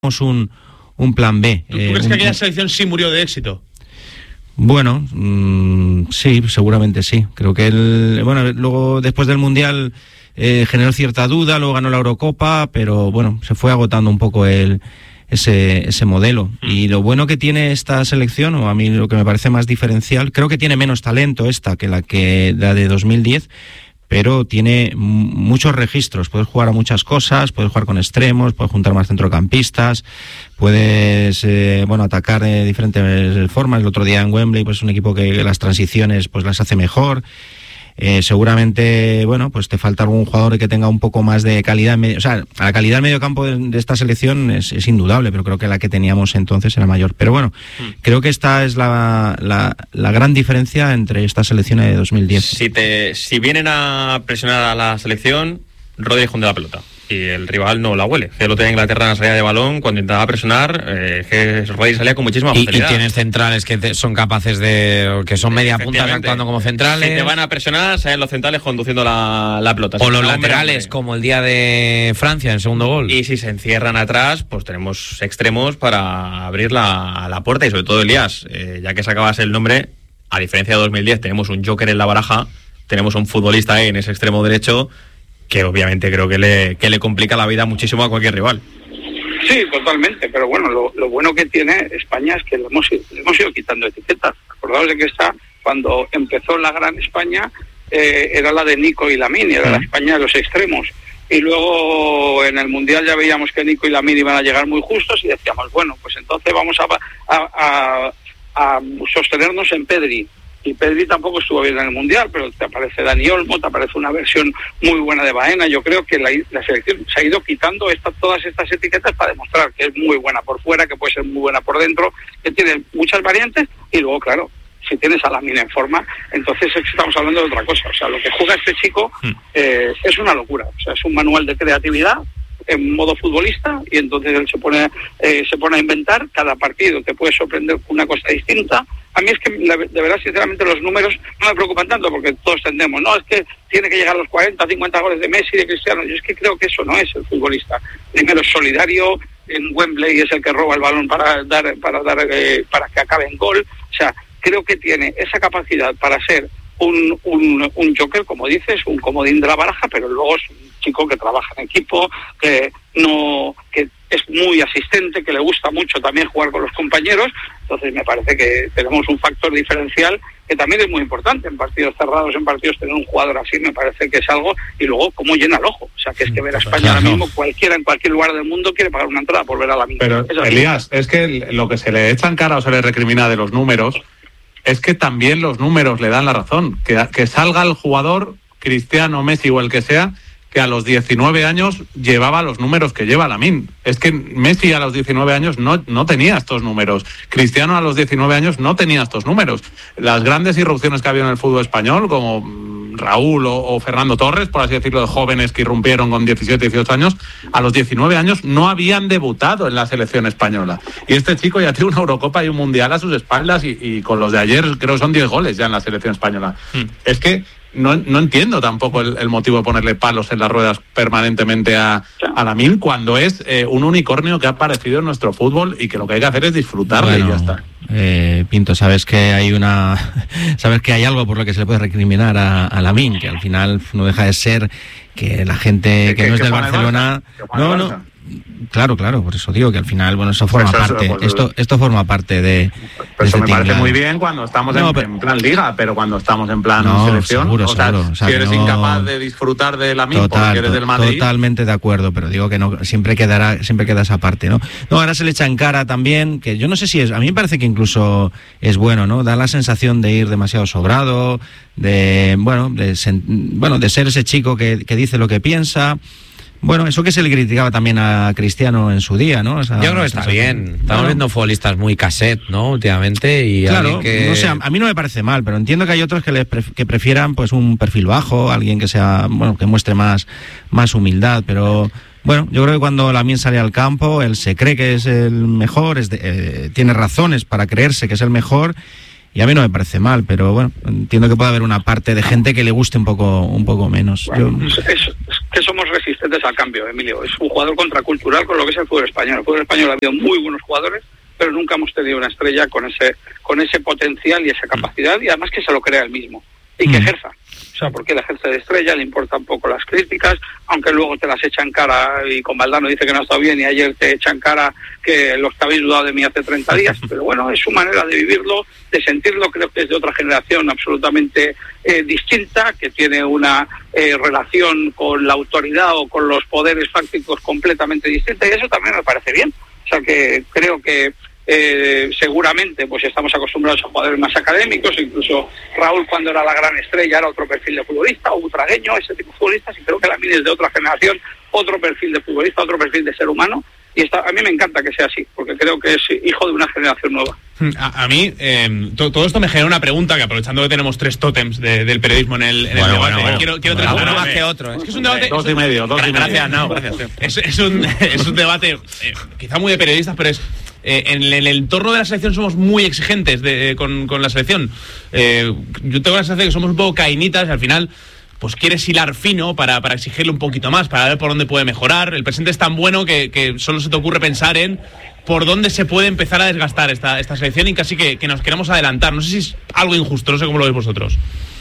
un plan B. ¿Tú crees que aquella selección sí murió de éxito? Bueno, sí, seguramente sí. Creo que luego después del Mundial generó cierta duda, luego ganó la Eurocopa, pero bueno, se fue agotando un poco ese modelo. Y lo bueno que tiene esta selección, o a mí lo que me parece más diferencial, creo que tiene menos talento esta que la de 2010, pero tiene muchos registros. Puedes jugar a muchas cosas, puedes jugar con extremos, puedes juntar más centrocampistas, puedes atacar de diferentes formas. El otro día en Wembley, pues es un equipo que las transiciones pues las hace mejor. Seguramente, pues te falta algún jugador que tenga un poco más de calidad. La calidad del mediocampo de esta selección es indudable, pero creo que la que teníamos entonces era mayor. Pero bueno, creo que esta es la gran diferencia entre esta selección de 2010. Si vienen a presionar a la selección, Rodri junta la pelota y el rival no la huele. Que lo tenía Inglaterra en la salida de balón, cuando intentaba presionar, Rodri salía con muchísima facilidad. Y tienes centrales que son capaces que son media punta actuando como centrales. Si te van a presionar, salen los centrales conduciendo la pelota. O los laterales, como el día de Francia en el segundo gol. Y si se encierran atrás, pues tenemos extremos para abrir la puerta. Y sobre todo, Elías, ya que sacabas el nombre, a diferencia de 2010, tenemos un joker en la baraja, tenemos un futbolista ahí en ese extremo derecho, que obviamente creo que le complica la vida muchísimo a cualquier rival. Sí, totalmente, pero bueno, lo bueno que tiene España es que le hemos ido quitando etiquetas. Acordaos de que cuando empezó la Gran España, era la de Nico y Lamine, era la España de los extremos. Y luego en el Mundial ya veíamos que Nico y Lamine iban a llegar muy justos y decíamos, bueno, pues entonces vamos a sostenernos en Pedri. Y Pedri tampoco estuvo bien en el Mundial, pero te aparece Dani Olmo, te aparece una versión muy buena de Baena. Yo creo que la selección se ha ido quitando todas estas etiquetas para demostrar que es muy buena por fuera, que puede ser muy buena por dentro, que tiene muchas variantes. Y luego, claro, si tienes a Lamine en forma, entonces estamos hablando de otra cosa. O sea, lo que juega este chico es una locura. O sea, es un manual de creatividad en modo futbolista, y entonces él se pone a inventar. Cada partido te puede sorprender con una cosa distinta. A mí es que, de verdad, sinceramente, los números no me preocupan tanto, porque todos tendemos, no, es que tiene que llegar a los 40, 50 goles de Messi y de Cristiano. Yo es que creo que eso no es el futbolista. Primero es solidario, en Wembley es el que roba el balón para que acabe en gol. O sea, creo que tiene esa capacidad para ser un joker, como dices, un comodín de la baraja, pero luego es un chico que trabaja en equipo, que es muy asistente, que le gusta mucho también jugar con los compañeros. Entonces me parece que tenemos un factor diferencial que también es muy importante en partidos cerrados, en partidos tener un jugador así, me parece que es algo. Y luego cómo llena el ojo, o sea, que es que ver a España ahora mismo, cualquiera en cualquier lugar del mundo quiere pagar una entrada por ver a Lamine. Pero Elías, es que lo que se le echa en cara o se le recrimina de los números es que también los números le dan la razón, que salga el jugador, Cristiano, Messi o el que sea, que a los 19 años llevaba los números que lleva Lamine. Es que Messi a los 19 años no tenía estos números. Cristiano a los 19 años no tenía estos números. Las grandes irrupciones que había en el fútbol español, como Raúl o Fernando Torres, por así decirlo, de jóvenes que irrumpieron con 17, 18 años, a los 19 años no habían debutado en la selección española. Y este chico ya tiene una Eurocopa y un Mundial a sus espaldas, y con los de ayer creo que son 10 goles ya en la selección española. Es que no entiendo tampoco el motivo de ponerle palos en las ruedas permanentemente a Lamine, cuando es un unicornio que ha aparecido en nuestro fútbol y que lo que hay que hacer es disfrutarle, y ya está. Pinto, sabes que hay algo por lo que se le puede recriminar a Lamine, que al final no deja de ser que la gente que no es del Barcelona, Claro, por eso digo que al final, eso forma parte. Esto forma parte de. Eso me parece muy bien cuando estamos en plan liga, pero cuando estamos en plan selección, seguro. Si eres incapaz de disfrutar de Lamine porque eres del Madrid. Totalmente de acuerdo, pero digo que no, siempre queda esa parte, ¿no? Ahora se le echa en cara también, que yo no sé si a mí me parece que incluso es bueno, ¿no? Da la sensación de ir demasiado sobrado, de ser ese chico que dice lo que piensa. Bueno, eso que se le criticaba también a Cristiano en su día, ¿no? Yo creo que está bien. Estamos viendo futbolistas muy cassette, ¿no? Últimamente. Y claro, no sé, a mí no me parece mal, pero entiendo que hay otros que prefieran pues un perfil bajo, alguien que sea, que muestre más humildad, pero bueno, yo creo que cuando Lamine sale al campo, él se cree que es el mejor, tiene razones para creerse que es el mejor. Y a mí no me parece mal, pero bueno, entiendo que puede haber una parte de gente que le guste un poco menos. que somos resistentes al cambio, Emilio. Es un jugador contracultural con lo que es el fútbol español. El fútbol español ha habido muy buenos jugadores, pero nunca hemos tenido una estrella con ese potencial y esa capacidad, y además que se lo crea él mismo y que ejerza. O sea, porque él ejerce de estrella, le importa un poco las críticas, aunque luego te las echa en cara, y con Valdano dice que no ha estado bien, y ayer te echa en cara que los que habéis dudado de mí hace 30 días, pero bueno, es su manera de vivirlo, de sentirlo. Creo que es de otra generación absolutamente distinta, que tiene una relación con la autoridad o con los poderes fácticos completamente distinta, y eso también me parece bien. O sea, que creo que seguramente pues estamos acostumbrados a jugadores más académicos, incluso Raúl, cuando era la gran estrella, era otro perfil de futbolista, o Butragueño, ese tipo de futbolistas, y creo que Lamine es de otra generación, otro perfil de futbolista, otro perfil de ser humano, y a mí me encanta que sea así, porque creo que es hijo de una generación nueva. A mí, todo esto me genera una pregunta, que aprovechando que tenemos 3 tótems del periodismo en el debate, bueno. quiero uno más que otro. Es que es un debate... 2 y medio. Gracias, no, gracias. Es un debate quizá muy de periodistas, pero es... en el entorno de la selección somos muy exigentes con la selección. Yo tengo la sensación de que somos un poco cainitas y al final pues quieres hilar fino para exigirle un poquito más, para ver por dónde puede mejorar. El presente es tan bueno que solo se te ocurre pensar en por dónde se puede empezar a desgastar esta selección, y casi que nos queremos adelantar. No sé si es algo injusto, no sé cómo lo veis vosotros.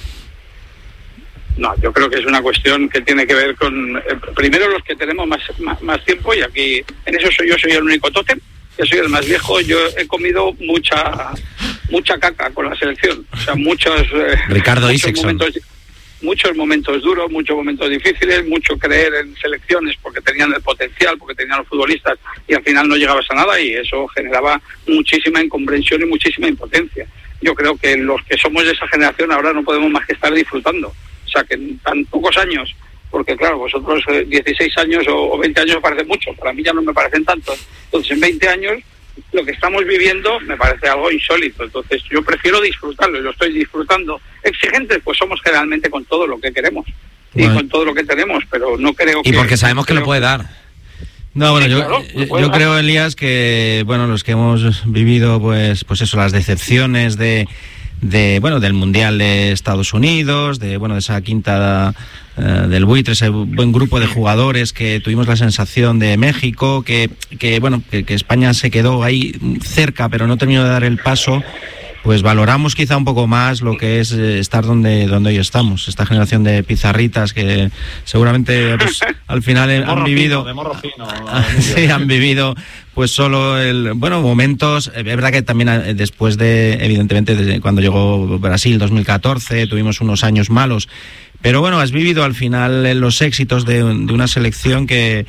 No, yo creo que es una cuestión que tiene que ver con primero los que tenemos más tiempo, y aquí en eso soy el único tótem. Yo soy el más viejo. Yo he comido mucha caca con la selección, o sea, Ricardo Isakson. Muchos momentos duros, muchos momentos difíciles, mucho creer en selecciones porque tenían el potencial, porque tenían los futbolistas, y al final no llegabas a nada, y eso generaba muchísima incomprensión y muchísima impotencia. Yo creo que los que somos de esa generación ahora no podemos más que estar disfrutando. O sea, que en tan pocos años, porque claro, vosotros 16 años o 20 años me parecen mucho, para mí ya no me parecen tantos. Entonces, en 20 años, lo que estamos viviendo me parece algo insólito. Entonces, yo prefiero disfrutarlo, y lo estoy disfrutando. Exigentes, pues somos generalmente con todo lo que queremos y con todo lo que tenemos, pero no creo que... Y porque sabemos que lo puede dar. No, bueno, sí, yo creo, Elías, que bueno, los que hemos vivido pues eso, las decepciones del Mundial de Estados Unidos, de esa quinta del buitre, ese buen grupo de jugadores que tuvimos la sensación de México, que España se quedó ahí cerca pero no terminó de dar el paso, pues valoramos quizá un poco más lo que es estar donde hoy estamos. Esta generación de pizarritas que seguramente pues, al final han vivido... De morro fino. Sí, han vivido pues solo momentos. Es verdad que también después evidentemente, desde cuando llegó Brasil 2014, tuvimos unos años malos. Pero bueno, has vivido al final los éxitos de una selección que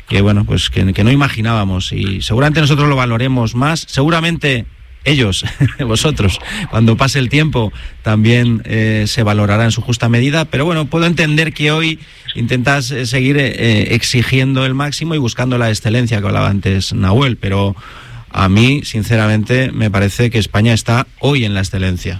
no imaginábamos, y seguramente nosotros lo valoremos más. Seguramente ellos, vosotros, cuando pase el tiempo también se valorará en su justa medida, pero bueno, puedo entender que hoy intentas seguir exigiendo el máximo y buscando la excelencia que hablaba antes Nahuel, pero a mí, sinceramente, me parece que España está hoy en la excelencia.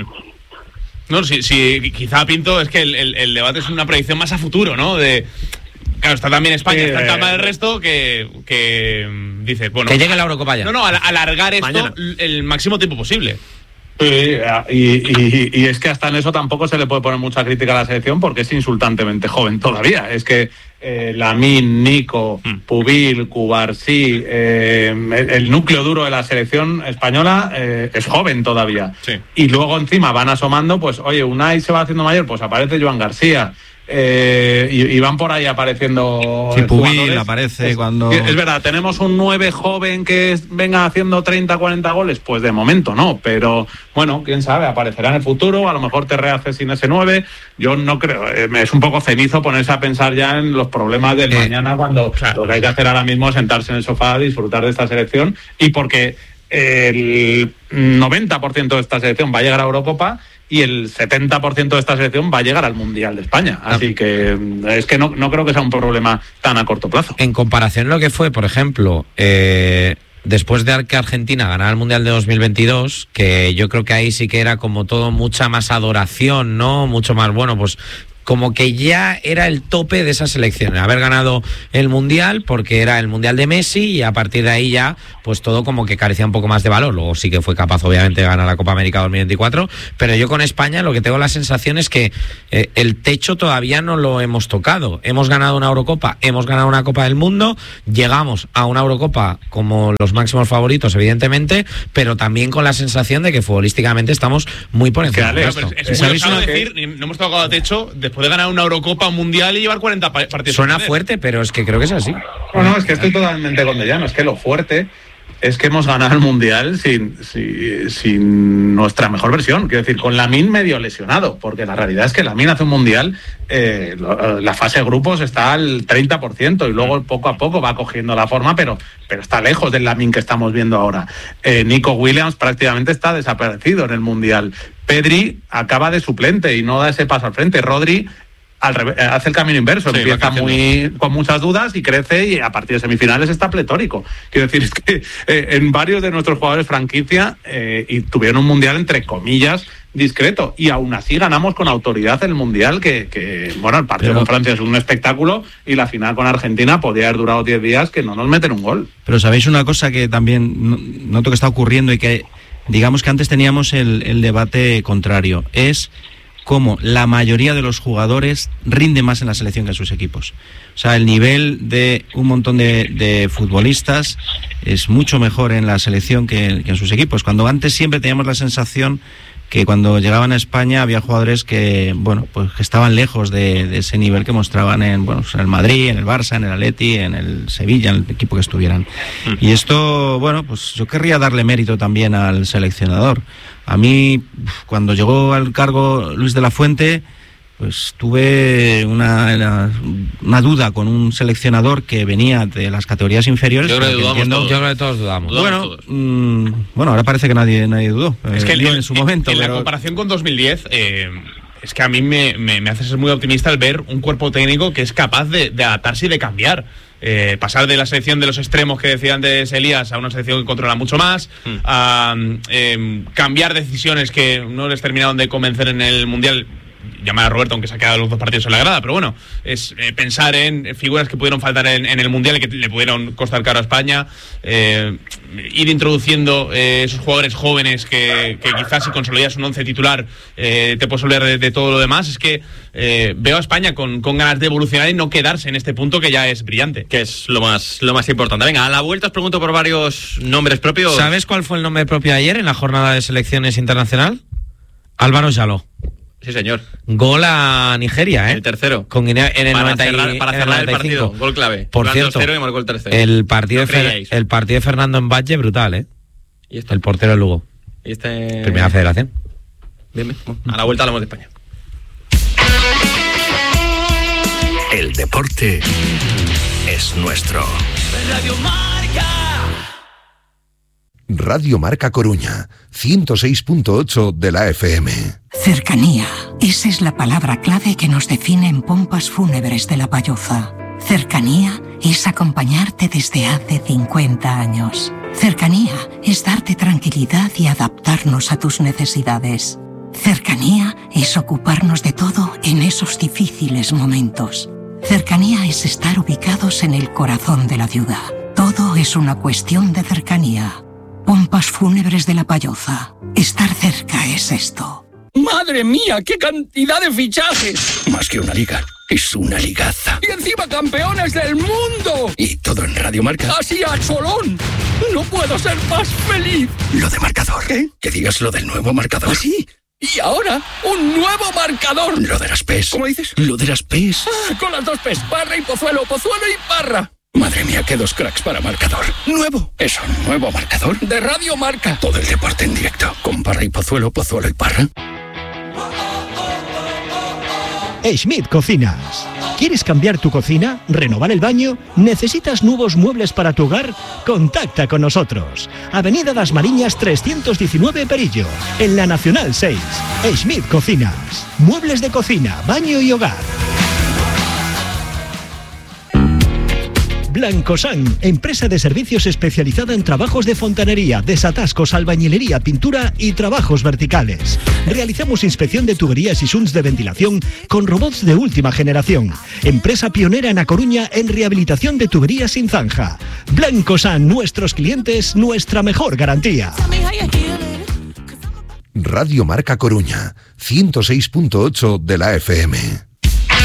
No, sí, quizá, Pinto, es que el debate es una predicción más a futuro, ¿no? Claro, está también España, está tan mal el resto que dice, bueno... Que llegue la Eurocopa ya. No, alargar esto mañana el máximo tiempo posible. Sí, y es que hasta en eso tampoco se le puede poner mucha crítica a la selección, porque es insultantemente joven todavía. Es que Lamine, Nico, Pubil, Cubarsí, el núcleo duro de la selección española es joven todavía. Sí. Y luego encima van asomando, pues oye, Unai se va haciendo mayor, pues aparece Joan García. Y van por ahí apareciendo. Sí, Pubil aparece cuando... Es verdad, tenemos un 9 joven que venga haciendo 30, 40 goles, pues de momento no, pero bueno, quién sabe, aparecerá en el futuro, a lo mejor te rehaces sin ese 9. Yo no creo, es un poco cenizo ponerse a pensar ya en los problemas del mañana, cuando lo que hay que hacer ahora mismo es sentarse en el sofá, disfrutar de esta selección, y porque el 90% de esta selección va a llegar a Eurocopa y el 70% de esta selección va a llegar al Mundial de España. Así que es que no creo que sea un problema tan a corto plazo. En comparación a lo que fue, por ejemplo, después de que Argentina ganara el Mundial de 2022, que yo creo que ahí sí que era como todo mucha más adoración, ¿no? Mucho más, bueno, pues como que ya era el tope de esa selección, haber ganado el Mundial, porque era el Mundial de Messi, y a partir de ahí ya pues todo como que carecía un poco más de valor. Luego sí que fue capaz obviamente de ganar la Copa América 2024, pero yo con España lo que tengo la sensación es que el techo todavía no lo hemos tocado. Hemos ganado una Eurocopa, hemos ganado una Copa del Mundo, llegamos a una Eurocopa como los máximos favoritos, evidentemente, pero también con la sensación de que futbolísticamente estamos muy por encima del resto. Es muy claro decir, no hemos tocado techo después de ganar una Eurocopa, un Mundial y llevar 40 partidos. Suena fuerte, pero es que creo que es así. No, es que estoy totalmente con Dellano. Es que lo fuerte es que hemos ganado el Mundial sin nuestra mejor versión. Quiero decir, con Lamine medio lesionado, porque la realidad es que Lamine hace un Mundial, la fase de grupos está al 30% y luego poco a poco va cogiendo la forma, pero está lejos del Lamine que estamos viendo ahora. Nico Williams prácticamente está desaparecido en el Mundial. Pedri acaba de suplente y no da ese paso al frente. Rodri al revés, hace el camino inverso, sí, empieza con muchas dudas y crece, y a partir de semifinales está pletórico. Quiero decir, es que en varios de nuestros jugadores franquicia y tuvieron un Mundial entre comillas discreto, y aún así ganamos con autoridad el Mundial, que bueno, el partido con Francia es un espectáculo, y la final con Argentina podría haber durado 10 días que no nos meten un gol. Pero sabéis una cosa que también noto que está ocurriendo, y que digamos que antes teníamos el debate contrario, es cómo la mayoría de los jugadores rinde más en la selección que en sus equipos. O sea, el nivel de un montón de futbolistas es mucho mejor en la selección que en sus equipos. Cuando antes siempre teníamos la sensación que cuando llegaban a España había jugadores que, bueno, pues que estaban lejos de ese nivel que mostraban en el Madrid, en el Barça, en el Atleti, en el Sevilla, en el equipo que estuvieran. Y esto, bueno, pues yo querría darle mérito también al seleccionador. A mí, cuando llegó al cargo Luis de la Fuente, pues tuve una duda con un seleccionador que venía de las categorías inferiores. Yo creo que todos dudamos. Bueno, ahora parece que nadie dudó. Es que en su momento. En la comparación con 2010, es que a mí me hace ser muy optimista el ver un cuerpo técnico que es capaz de adaptarse y de cambiar. Pasar de la selección de los extremos que decía antes Elías a una selección que controla mucho más, a cambiar decisiones que no les terminaron de convencer en el Mundial. Llamar a Roberto, aunque se ha quedado los dos partidos en la grada, pero bueno, es pensar en figuras que pudieron faltar en el Mundial y que le pudieron costar caro a España, ir introduciendo esos jugadores jóvenes que quizás si consolidas un 11 titular te puedes olvidar de todo lo demás. Es que veo a España con ganas de evolucionar y no quedarse en este punto que ya es brillante. Que es lo más importante. Venga, a la vuelta os pregunto por varios nombres propios. ¿Sabes cuál fue el nombre propio ayer en la jornada de selecciones internacional? Álvaro Jaló. Sí, señor. Gol a Nigeria, El tercero. Con Guinea en el para 90 para cerrar el partido. Gol clave. Por cierto, y marcó el tercero. El partido de Fernando Mbaye, brutal, ¿Y esto? El portero de Lugo. ¿Y este? Primera Federación. Bien. A la vuelta hablamos de España. El deporte es nuestro. Radio Marca. Radio Marca Coruña, 106.8 de la FM. Cercanía. Esa es la palabra clave que nos define en Pompas Fúnebres de La Payoza. Cercanía es acompañarte desde hace 50 años. Cercanía es darte tranquilidad y adaptarnos a tus necesidades. Cercanía es ocuparnos de todo en esos difíciles momentos. Cercanía es estar ubicados en el corazón de la ciudad. Todo es una cuestión de cercanía. Pompas Fúnebres de La Payoza. Estar cerca es esto. ¡Madre mía, qué cantidad de fichajes! Más que una liga, es una ligaza. ¡Y encima campeones del mundo! Y todo en Radio Marca. ¡Así a cholón! ¡No puedo ser más feliz! Lo de marcador. ¿Qué? Que digas lo del nuevo marcador. ¿Sí? Y ahora, un nuevo marcador. Lo de las PES. ¿Cómo dices? Lo de las PES. Con las dos PES, Parra y Pozuelo, Pozuelo y Parra. Madre mía, qué dos cracks para marcador. Nuevo. ¿Eso, nuevo marcador? De Radio Marca. Todo el deporte en directo. Con Parra y Pozuelo, Pozuelo y Parra. Schmidt Cocinas. ¿Quieres cambiar tu cocina? ¿Renovar el baño? ¿Necesitas nuevos muebles para tu hogar? Contacta con nosotros. Avenida Las Mariñas 319 Perillo, en la Nacional 6. Schmidt Cocinas. Muebles de cocina, baño y hogar. Blancosan, empresa de servicios especializada en trabajos de fontanería, desatascos, albañilería, pintura y trabajos verticales. Realizamos inspección de tuberías y sunts de ventilación con robots de última generación. Empresa pionera en A Coruña en rehabilitación de tuberías sin zanja. Blancosan, nuestros clientes, nuestra mejor garantía. Radio Marca Coruña, 106.8 de la FM.